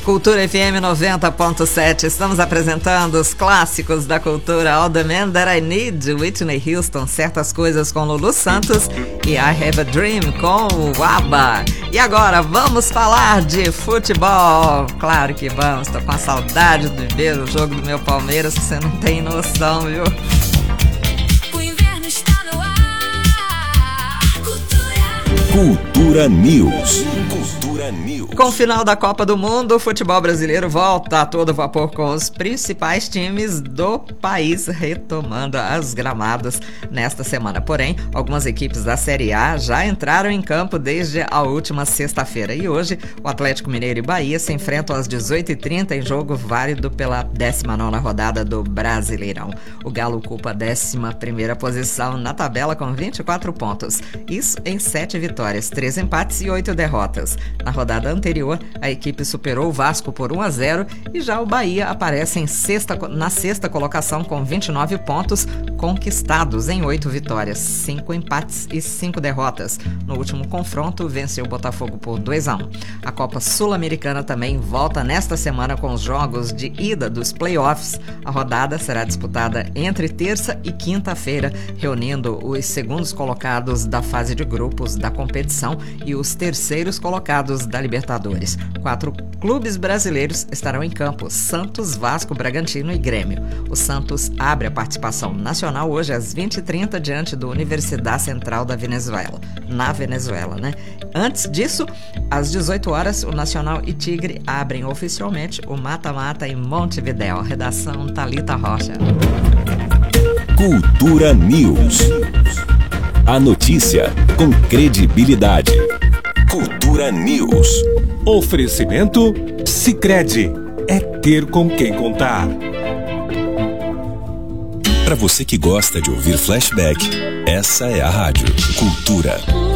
Cultura FM 90.7, estamos apresentando os clássicos da cultura. All the Man That I Need, Whitney Houston, Certas Coisas com Lulu Santos e I Have a Dream com o ABBA. E agora vamos falar de futebol. Claro que vamos, tô com a saudade de ver o jogo do meu Palmeiras, que você não tem noção, viu? O inverno está no ar. Cultura News. Cultura News. Com o final da Copa do Mundo, o futebol brasileiro volta a todo vapor com os principais times do país retomando as gramados nesta semana. Porém, algumas equipes da Série A já entraram em campo desde a última sexta-feira. E hoje, o Atlético Mineiro e Bahia se enfrentam às 18h30 em jogo válido pela 19ª rodada do Brasileirão. O Galo ocupa a 11ª posição na tabela com 24 pontos. Isso em 7 vitórias, 3 empates e 8 derrotas. Na rodada anterior, a equipe superou o Vasco por 1-0 e já o Bahia aparece na sexta colocação com 29 pontos conquistados em 8 vitórias, 5 empates e 5 derrotas. No último confronto, venceu o Botafogo por 2-1. A Copa Sul-Americana também volta nesta semana com os jogos de ida dos playoffs. A rodada será disputada entre terça e quinta-feira, reunindo os segundos colocados da fase de grupos da competição e os terceiros colocados da Libertadores. 4 clubes brasileiros estarão em campo: Santos, Vasco, Bragantino e Grêmio. O Santos abre a participação nacional hoje às 20h30 diante do Universidade Central da Venezuela, na Venezuela, né? Antes disso, às 18 horas, o Nacional e Tigre abrem oficialmente o mata-mata em Montevidéu. Redação Thalita Rocha. Cultura News. A notícia com credibilidade. Cultura News. Oferecimento Sicredi. É ter com quem contar. Para você que gosta de ouvir flashback, essa é a rádio Cultura.